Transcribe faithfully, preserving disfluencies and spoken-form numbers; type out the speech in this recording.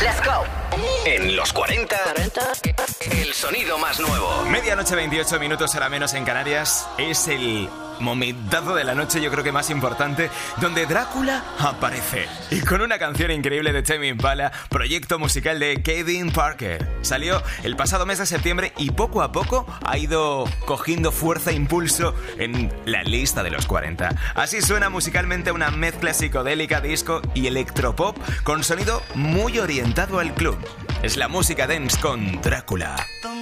Let's go. En los cuarenta, el sonido más nuevo. Medianoche, veintiocho minutos, hora menos en Canarias. Es el momentazo de la noche, yo creo que más importante, donde Drácula aparece. Y con una canción increíble de Tame Impala, proyecto musical de Kevin Parker. Salió el pasado mes de septiembre y poco a poco ha ido cogiendo fuerza e impulso en la lista de los cuarenta. Así suena musicalmente una mezcla psicodélica, disco y electropop con sonido muy orientado al club. Es la música dance con Drácula.